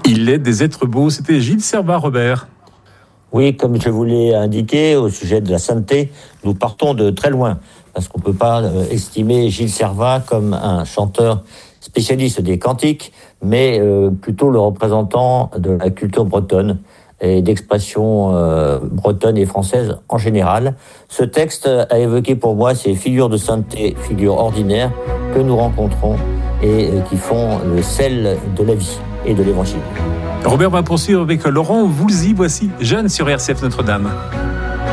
Il est des êtres beaux. C'était Gilles Servat, Robert. Oui, comme je vous l'ai indiqué, au sujet de la sainteté, nous partons de très loin, parce qu'on ne peut pas estimer Gilles Servat comme un chanteur spécialiste des cantiques, mais plutôt le représentant de la culture bretonne et d'expression bretonne et française en général. Ce texte a évoqué pour moi ces figures de sainteté, figures ordinaires que nous rencontrons et qui font le sel de la vie et de l'évangile. Robert va poursuivre avec Laurent Voulzy. Voici Jeune sur RCF Notre-Dame.